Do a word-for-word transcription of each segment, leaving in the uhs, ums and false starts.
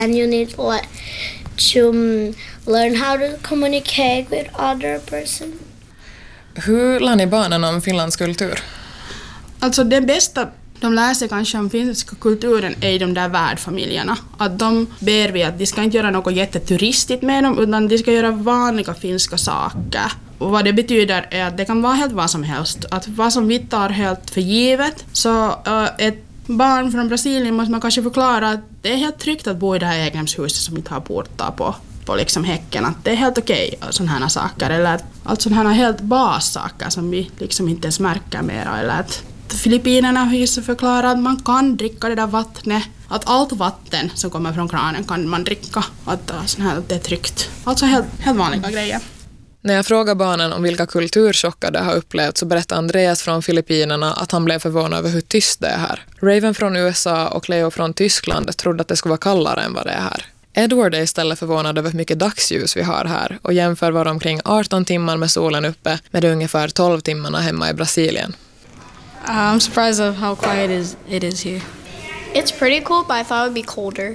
And you need to, to um, learn how to communicate with other person. Hur lär ni barnen om Finlands kultur? Alltså det bästa de lär sig kanske om finska kulturen är de där värdfamiljerna. Att de ber vi att de ska inte göra något jätteturistigt med dem, utan de ska göra vanliga finska saker. Och vad det betyder är att det kan vara helt vad som helst. Att vad som vi tar helt för givet. Så uh, ett barn från Brasilien måste man kanske förklara att det är helt tryggt att bo i det här egenhemshuset som inte har portar på, på liksom häcken. Att det är helt okej okay, sådana här saker. Eller att allt sådana här helt bassaker som vi liksom inte ens märker mera. Eller att Filippinerna har ju så förklarat att man kan dricka det där vattnet. Att allt vatten som kommer från kranen kan man dricka. Att, sån här, att det är tryggt. Alltså helt, helt vanliga grejer. När jag frågar barnen om vilka kulturchockar de har upplevt så berättar Andreas från Filippinerna att han blev förvånad över hur tyst det är här. Raven från U S A och Leo från Tyskland trodde att det skulle vara kallare än vad det är här. Edward är istället förvånad över hur mycket dagsljus vi har här och jämför var omkring arton timmar med solen uppe med ungefär tolv timmarna hemma i Brasilien. I'm surprised of how quiet is it is here. It's pretty cool, but I thought it would be colder.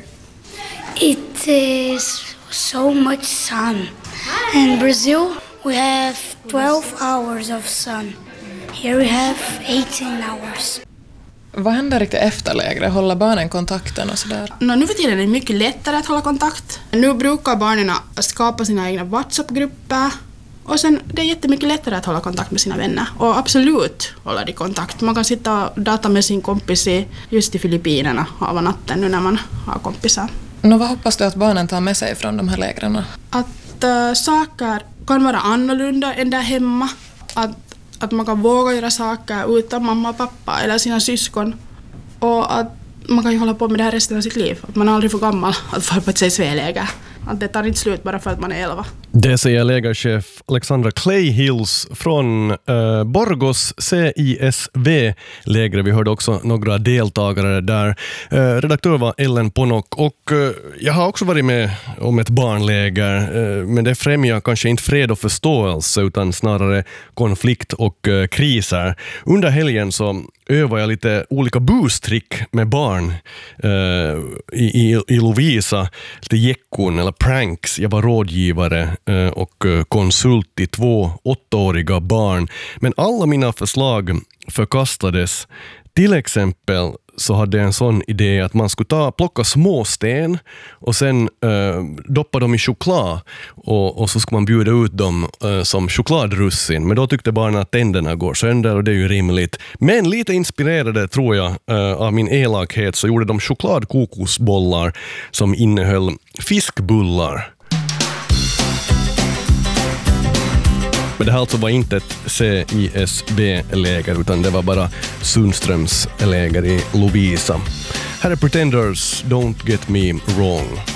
It is so much sun. In Brazil, we have twelve hours of sun. Here we have eighteen hours. Vad händer riktigt efter lägret? Håller barnen kontakten och sådär? No, nu för tiden är det mycket lättare att hålla kontakt. Nu brukar barnen skapa sina egna WhatsApp-grupper. Och sen det är jättemycket lättare att hålla kontakt med sina vänner. Och absolut håller de kontakt. Man kan sitta och data med sin kompis i, just i Filippinerna av natten nu när man har kompisar. Nå, vad hoppas du att barnen tar med sig från de här lägren? Att äh, saker kan vara annorlunda än där hemma. Att, att man kan våga göra saker utan mamma och pappa eller sina syskon. Och att man kan ju hålla på med det här resten av sitt liv. Att man är aldrig för gammal att få på ett sig sväläger. Att det tar inte slut bara för att man är elva. Det säger lägerchef Alexandra Clayhills från uh, Borgos C I S V-lägre. Vi hörde också några deltagare där. Uh, redaktör var Ellen Ponok och uh, jag har också varit med om ett barnläger. Uh, men det främjar kanske inte fred och förståelse utan snarare konflikt och uh, kriser. Under helgen så övar jag lite olika bustrick med barn uh, i, i, i Lovisa. Lite jäckon eller pranks. Jag var rådgivare uh, och uh, konsult till två åttaåriga barn. Men alla mina förslag förkastades. Till exempel så hade jag en sån idé att man skulle ta, plocka små sten och sen uh, doppa dem i choklad och, och så ska man bjuda ut dem uh, som chokladrussin. Men då tyckte barnen att tänderna går sönder och det är ju rimligt. Men lite inspirerade tror jag uh, av min elakhet så gjorde de chokladkokosbollar som innehöll fiskbullar. Men det här alltså var inte ett C I S B-läger utan det var bara Sundströms läger i Lovisa. Här är Pretenders, Don't Get Me Wrong.